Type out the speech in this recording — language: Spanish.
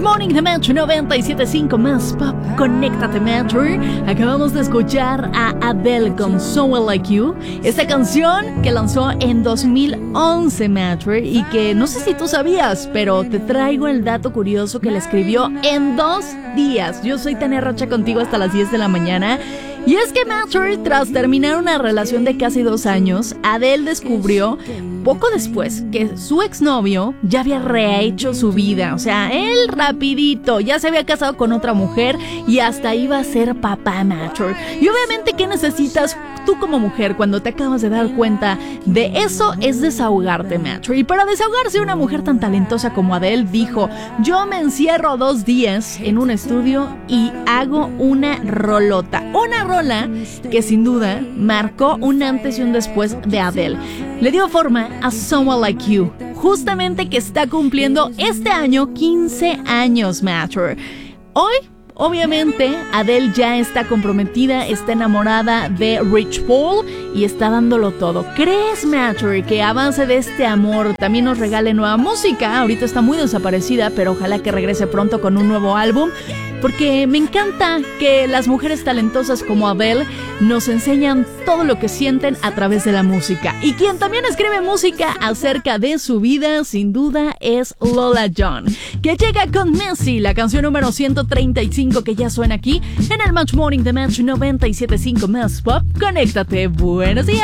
Match Morning de Match 97.5 más pop. Conéctate, Matcher. Acabamos de escuchar a Adele con Someone Like You. Esta canción que lanzó en 2011, Matcher, y que no sé si tú sabías, pero te traigo el dato curioso que la escribió en 2 días. Yo soy Tania Rocha contigo hasta las 10 de la mañana. Y es que Matcher, tras terminar una relación de casi 2 años, Adele descubrió poco después que su exnovio ya había rehecho su vida. O sea, él rapidito ya se había casado con otra mujer y hasta iba a ser papá, Matcher. Y obviamente, ¿qué necesitas tú como mujer cuando te acabas de dar cuenta de eso? Es desahogarte, Matcher. Y para desahogarse, una mujer tan talentosa como Adele dijo: yo me encierro 2 días en un estudio y hago una rolota. Una rola que sin duda marcó un antes y un después de Adele. Le dio forma a Someone Like You, justamente que está cumpliendo este año 15 años, Matcher. Hoy, obviamente, Adele ya está comprometida, está enamorada de Rich Paul y está dándolo todo. ¿Crees, Matcher, que avance de este amor también nos regale nueva música? Ahorita está muy desaparecida, pero ojalá que regrese pronto con un nuevo álbum, porque me encanta que las mujeres talentosas como Adele nos enseñan todo lo que sienten a través de la música. Y quien también escribe música acerca de su vida, sin duda, es Lola John, que llega con Messi, la canción número 135 que ya suena aquí en el Match Morning de Match 97.5 más pop. Conéctate, buenos días.